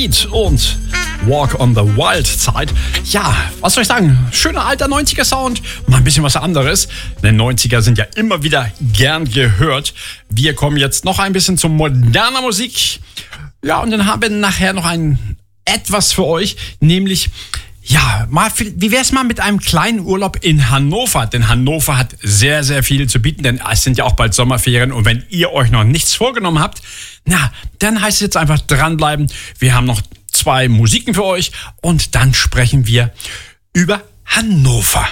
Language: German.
Speed und Walk on the Wild Side. Ja, was soll ich sagen? Schöner alter 90er Sound, mal ein bisschen was anderes. Denn 90er sind ja immer wieder gern gehört. Wir kommen jetzt noch ein bisschen zu moderner Musik. Ja, und dann haben wir nachher noch etwas für euch, nämlich ja, wie wär's mal mit einem kleinen Urlaub in Hannover? Denn Hannover hat sehr, sehr viel zu bieten, denn es sind ja auch bald Sommerferien. Und wenn ihr euch noch nichts vorgenommen habt, dann heißt es jetzt einfach dranbleiben. Wir haben noch 2 Musiken für euch und dann sprechen wir über Hannover.